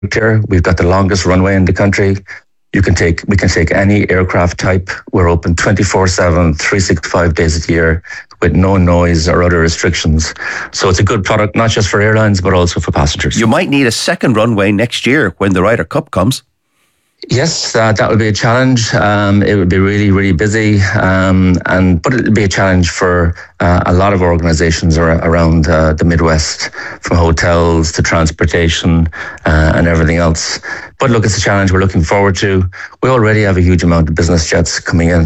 here. We've got the longest runway in the country. We can take any aircraft type. We're open 24/7, 365 days a year with no noise or other restrictions. So it's a good product, not just for airlines, but also for passengers. You might need a second runway next year when the Ryder Cup comes. Yes, that would be a challenge. It would be really, really busy, but it would be a challenge for a lot of organisations around the Midwest, from hotels to transportation and everything else. But look, it's a challenge we're looking forward to. We already have a huge amount of business jets coming in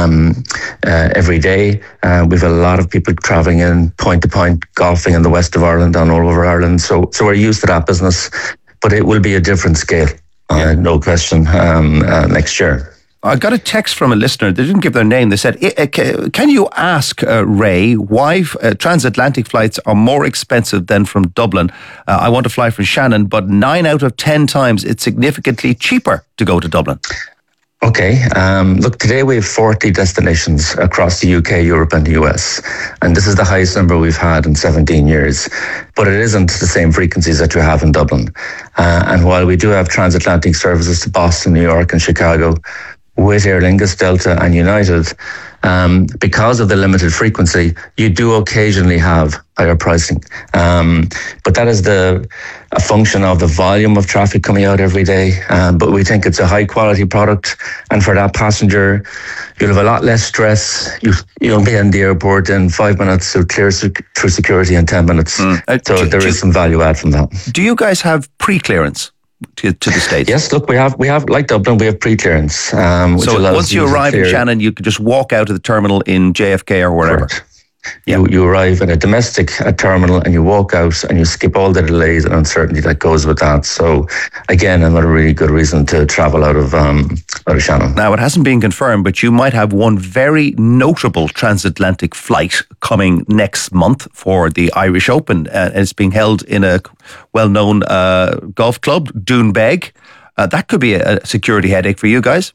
every day. We've a lot of people travelling in point to point, golfing in the west of Ireland and all over Ireland. So we're used to that business, but it will be a different scale. No question, next year. I got a text from a listener. They didn't give their name. They said, can you ask Ray why transatlantic flights are more expensive than from Dublin? I want to fly from Shannon, but 9 out of 10 times it's significantly cheaper to go to Dublin. Okay. Look, today we have 40 destinations across the UK, Europe and the US. And this is the highest number we've had in 17 years. But it isn't the same frequencies that you have in Dublin. And while we do have transatlantic services to Boston, New York and Chicago with Aer Lingus, Delta and United, because of the limited frequency, you do occasionally have higher pricing. But that is a function of the volume of traffic coming out every day. But we think it's a high quality product. And for that passenger, you'll have a lot less stress. You'll be in the airport in 5 minutes, so clear through security in 10 minutes. So there is some value add from that. Do you guys have pre-clearance to the States? Yes, look, we have like Dublin, we have pre-clearance. So once you arrive in Shannon, you can just walk out of the terminal in JFK or wherever. Correct. You arrive in a domestic terminal and you walk out and you skip all the delays and uncertainty that goes with that. So again, another really good reason to travel out of Shannon. Now, it hasn't been confirmed, but you might have one very notable transatlantic flight coming next month for the Irish Open. It's being held in a well-known golf club, Doonbeg. That could be a security headache for you guys.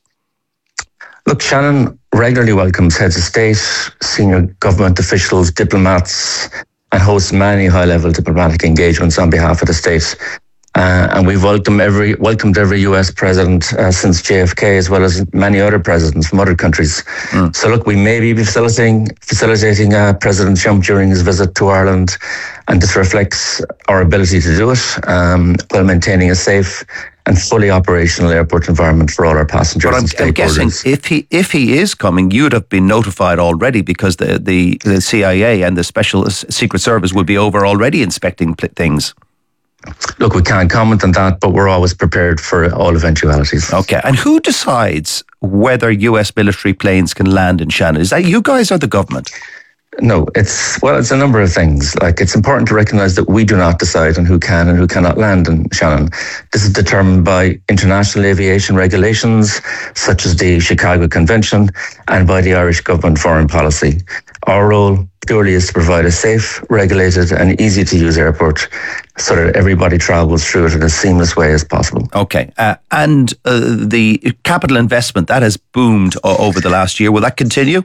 Look, Shannon regularly welcomes heads of state, senior government officials, diplomats, and hosts many high-level diplomatic engagements on behalf of the state. And we've welcomed every US president since JFK, as well as many other presidents from other countries. So look, we may be facilitating President Trump during his visit to Ireland, and this reflects our ability to do it while maintaining a safe and fully operational airport environment for all our passengers. But I'm guessing if he is coming, you'd have been notified already, because the CIA and the Special Secret Service would be over already inspecting things. Look, we can't comment on that, but we're always prepared for all eventualities. Okay, and who decides whether US military planes can land in Shannon? Is that you guys or the government? No, it's a number of things. Like, it's important to recognise that we do not decide on who can and who cannot land in Shannon. This is determined by international aviation regulations, such as the Chicago Convention, and by the Irish government foreign policy. Our role purely is to provide a safe, regulated and easy to use airport so that everybody travels through it in a seamless way as possible. Okay. And the capital investment, that has boomed over the last year. Will that continue?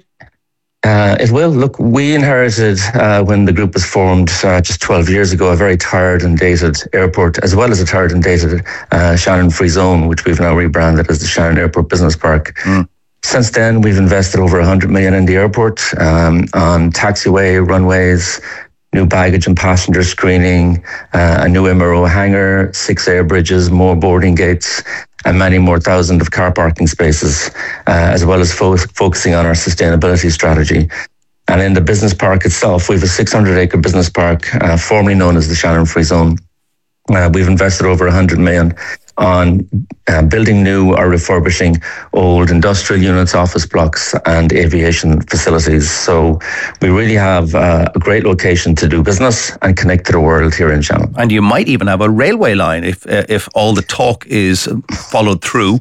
It will. Look, we inherited, when the group was formed just 12 years ago, a very tired and dated airport, as well as a tired and dated Shannon Free Zone, which we've now rebranded as the Shannon Airport Business Park. Since then, we've invested over 100 million in the airport on taxiway, runways, new baggage and passenger screening, a new MRO hangar, 6 air bridges, more boarding gates, and many more thousands of car parking spaces, as well as focusing on our sustainability strategy. And in the business park itself, we have a 600-acre business park, formerly known as the Shannon Free Zone. We've invested over 100 million on building new or refurbishing old industrial units, office blocks and aviation facilities. So we really have a great location to do business and connect to the world here in Shannon. And you might even have a railway line if all the talk is followed through.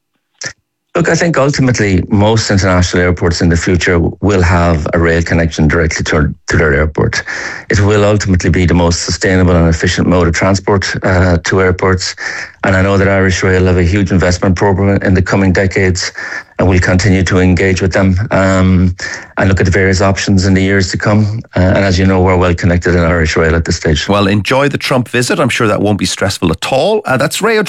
Look, I think ultimately most international airports in the future will have a rail connection directly to their airport. It will ultimately be the most sustainable and efficient mode of transport to airports. And I know that Irish Rail have a huge investment program in the coming decades. and we'll continue to engage with them and look at the various options in the years to come. And as you know, we're well connected in Irish Rail at this stage. Well, enjoy the Trump visit. I'm sure that won't be stressful at all. That's Ray